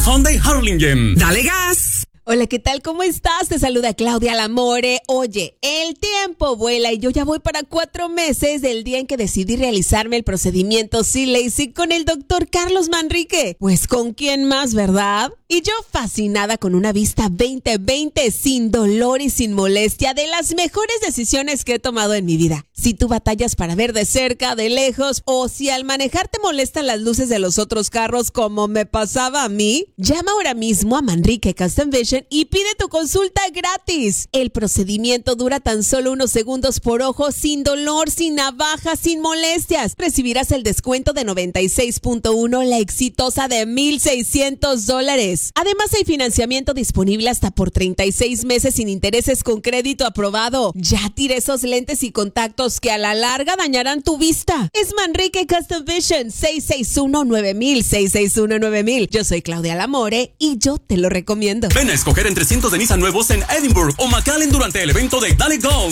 Hyundai Harlingen. ¡Dale gas! Hola, ¿qué tal? ¿Cómo estás? Te saluda Claudia Lamore. Oye, el tiempo vuela y yo ya voy para 4 meses del día en que decidí realizarme el procedimiento C-LASIK con el doctor Carlos Manrique. Pues, ¿con quién más, verdad? Y yo fascinada con una vista 20/20 sin dolor y sin molestia, de las mejores decisiones que he tomado en mi vida. Si tú batallas para ver de cerca, de lejos, o si al manejar te molestan las luces de los otros carros como me pasaba a mí, llama ahora mismo a Manrique Custom Vision y pide tu consulta gratis. El procedimiento dura tan solo unos segundos por ojo, sin dolor, sin navajas, sin molestias. Recibirás el descuento de 96.1, la exitosa de $1,600. Además, hay financiamiento disponible hasta por 36 meses sin intereses con crédito aprobado. Ya tiré esos lentes y contactos que a la larga dañarán tu vista. Es Manrique Custom Vision, 661-9000, 661-9000. Yo soy Claudia Lamore y yo te lo recomiendo. Ven a escoger entre cientos de Nissan nuevos en Edinburgh o McAllen durante el evento de Dale Go.